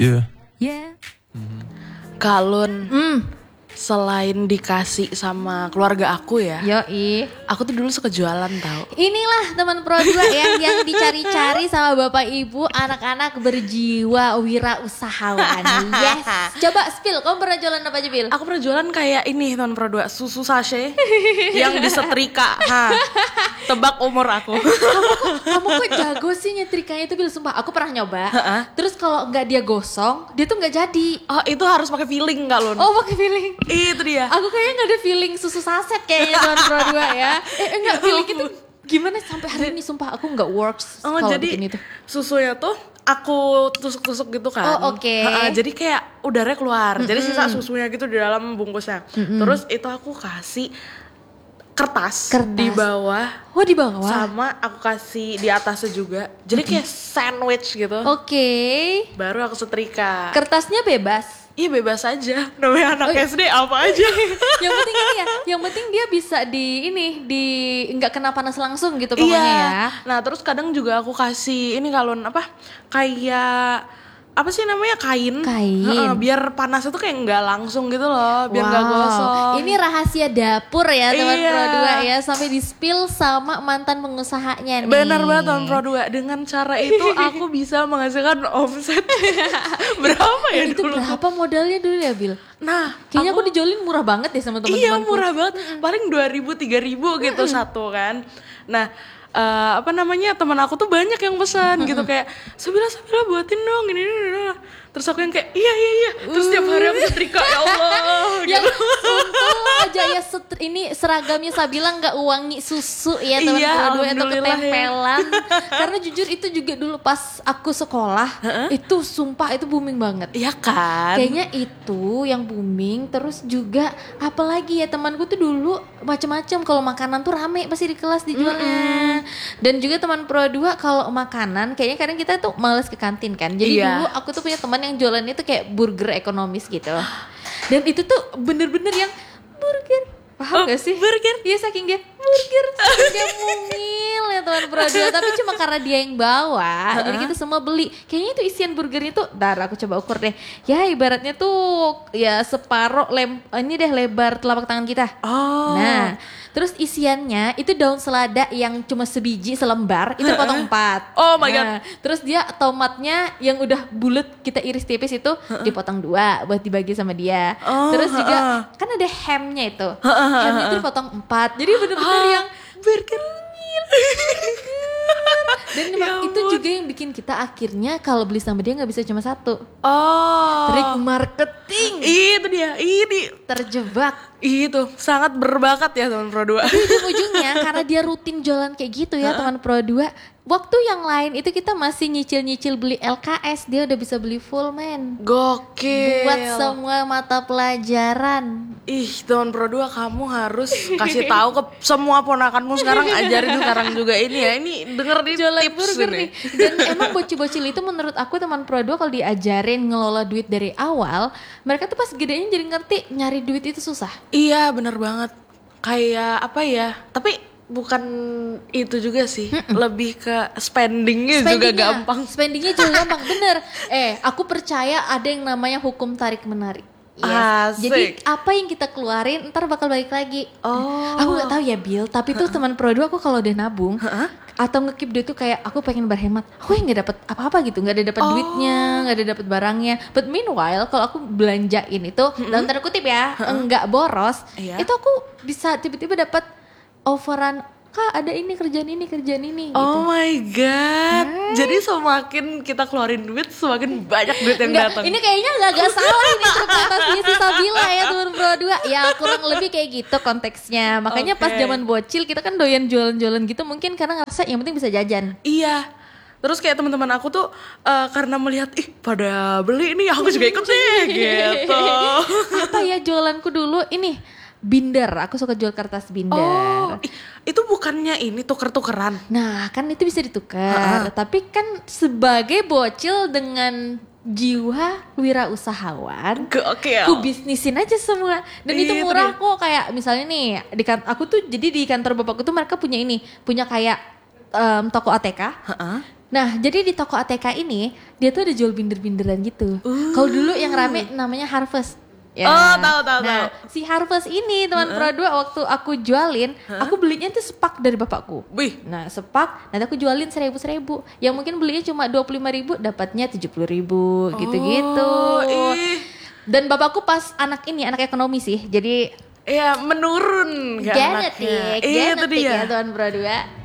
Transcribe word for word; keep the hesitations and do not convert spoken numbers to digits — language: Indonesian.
Yeah. Yeah. Galon, Hmm. selain dikasih sama keluarga aku ya, Yoi. aku tuh dulu suka jualan tau. Inilah teman Pro dua ya yang dicari-cari sama bapak ibu anak-anak berjiwa wirausahawan. Yes. Coba spill, kamu pernah jualan apa aja, Bil? Aku pernah jualan kayak ini teman Pro dua, susu sachet yang disetrika. Ha. Tebak umur aku. Kamu kok jago sih nyetrikanya itu, Bil? Sumpah, aku pernah nyoba. Ha-ha. Terus kalau nggak dia gosong, dia tuh nggak jadi. Oh, itu harus pakai feeling enggak, Lun? Oh, pakai feeling. Itu dia. Aku kayaknya gak ada feeling susu saset kayaknya teman Pro dua ya. Eh enggak, feeling itu gimana sampai hari ini sumpah aku gak works Oh, kalau jadi bikin itu. susunya tuh aku tusuk-tusuk gitu kan. Oh, oke. Ha-ha, jadi kayak udaranya keluar. Mm-hmm. Jadi sisa susunya gitu di dalam bungkusnya. Mm-hmm. Terus itu aku kasih kertas, Kertas. di bawah. Oh, di bawah. Sama aku kasih di atasnya juga. Jadi kayak sandwich gitu. Oke. Baru aku setrika. Kertasnya bebas. Iya bebas aja. Namanya anak Oh, iya. S D apa aja. Yang penting ini ya, yang penting dia bisa di ini di nggak kena panas langsung gitu pokoknya Iya. ya. Nah terus kadang juga aku kasih ini kalon apa kayak apa sih namanya kain. Kain. Heeh, biar panas itu kayak nggak langsung gitu loh, biar nggak Wow. gosong. Ini rahasia dapur ya teman Iya. Pro dua ya, sampai di spill sama mantan pengusahanya nih. Benar banget teman Pro dua. Dengan cara itu aku bisa menghasilkan omset berapa ya Eh, itu dulu? berapa modalnya dulu ya, Bil? Nah, Kayaknya aku, dijualin murah banget deh sama teman-teman. iya murah banget, paling dua ribu tiga ribu gitu satu kan. Nah eh, apa namanya teman aku tuh banyak yang pesan gitu kayak Sabila Sabila buatin dong ini, ini, ini. Terus aku yang kayak iya iya iya. Terus tiap hari aku setrika ya Allah. Yang gitu. untung aja ya set- ini seragamnya Sabila nggak wangi susu ya teman Iya, Pro dua atau alhamdulillah ya. ketempelan. Karena jujur itu juga dulu pas aku sekolah itu sumpah itu booming banget. Iya kan. Kayaknya itu yang booming. Terus juga apalagi ya temanku tuh dulu macam-macam kalau makanan tuh rame pasti di kelas dijualnya. Dan juga teman Pro dua kalau makanan kayaknya kadang kita tuh males ke kantin kan. Jadi Iya. dulu aku tuh punya teman yang jualan itu kayak burger ekonomis gitu. Dan itu tuh bener-bener yang burger. Paham Oh, gak sih? burger. Iya saking dia burger. Saking dia mungil ya teman Pro dua. Tapi cuma karena dia yang bawa. Jadi kita semua beli. Kayaknya itu isian burgernya tuh. Dar aku coba ukur deh. Ya ibaratnya tuh ya separoh lem, ini deh lebar telapak tangan kita. Oh. Nah terus isiannya itu daun selada yang cuma sebiji selembar. Itu potong empat. Oh my God. Nah, terus dia tomatnya yang udah bulat kita iris tipis itu dipotong dua buat dibagi sama dia. Oh, Terus juga uh-uh. kan ada hamnya itu, hamnya itu dipotong empat, jadi bener-bener yang burger. dan Ya memang itu ampun. juga yang bikin kita akhirnya kalau beli sama dia nggak bisa cuma satu. Oh. Trik marketing Itu dia. Ini terjebak. itu sangat berbakat ya teman Pro dua. Tapi ujung-ujungnya karena dia rutin jualan kayak gitu ya teman Pro dua. Waktu yang lain itu kita masih nyicil-nyicil beli L K S, dia udah bisa beli full man. Gokil. Buat semua mata pelajaran. Ih, teman Pro dua kamu harus kasih tahu ke semua ponakanmu sekarang, ajarin sekarang juga ini ya. Ini denger di Jualan tips burger ini. nih. Dan emang bocil-bocil itu menurut aku teman Pro dua kalau diajarin ngelola duit dari awal, mereka tuh pas gedenya jadi ngerti nyari duit itu susah. Iya, bener banget. Kayak apa ya? Tapi bukan itu juga sih. Lebih ke spendingnya juga Spendingnya, gampang. Spendingnya juga gampang, bener. Eh, aku percaya ada yang namanya hukum tarik menarik. Yes. Asik. Jadi apa yang kita keluarin ntar bakal balik lagi. Oh. Aku nggak tahu ya Bill, tapi tuh teman Pro dua aku kalau udah nabung atau ngekip duit tuh kayak aku pengen berhemat, aku yang nggak dapet apa-apa gitu, nggak ada dapat Oh. duitnya, nggak ada dapat barangnya. But meanwhile kalau aku belanjain itu dalam tanda kutip ya, enggak boros, Iya. itu aku bisa tiba-tiba dapat overan. Kak ada ini kerjaan ini kerjaan ini gitu. Oh my god. Jadi semakin kita keluarin duit, semakin banyak duit yang Enggak, datang. ini kayaknya agak salah ini interpretasinya si Sabila ya teman Pro dua. Ya kurang lebih kayak gitu konteksnya. Makanya pas Oke. zaman bocil kita kan doyan jualan-jualan gitu mungkin karena ngerasa yang penting bisa jajan. Iya. Terus kayak teman-teman aku tuh eh, karena melihat ih pada beli ini aku juga ikut deh gitu. Apa ya jualanku dulu ini binder, aku suka jual kertas binder. Oh, ih, itu bukannya ini tuker-tukeran. Nah kan itu bisa ditukar, tapi kan sebagai bocil dengan jiwa wirausahawan, Gokil. aku bisnisin aja semua dan itu Itu murah dia. kok. Kayak misalnya nih di kan aku tuh jadi di kantor bapakku tuh mereka punya ini punya kayak em, toko A T K. Heeh. Nah, jadi di toko A T K ini dia tuh ada jual binder-binderan gitu. Uh. Kalau dulu yang rame namanya Harvest. Ya. Oh, tahu tahu Nah, tahu. si Harvest ini teman uh-uh. Pro dua waktu aku jualin, uh-huh. aku belinya tuh sepak dari bapakku. Wih. Nah, sepak, nanti aku jualin seribu-seribu. Yang mungkin belinya cuma dua puluh lima ribu, dapatnya tujuh puluh ribu, gitu-gitu. Oh, ih. Dan bapakku pas anak ini, anak ekonomi sih. Jadi ya menurun genetik, iya, itu genetik dia. ya Tuan Pro dua.